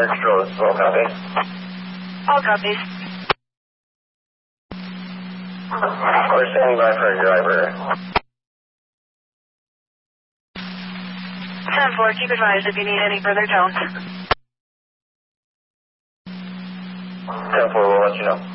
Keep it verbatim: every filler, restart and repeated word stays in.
Fire control, this is all copy. All copies. We're standing by for a driver. ten four, keep advised if you need any further tones. ten four, we'll let you know.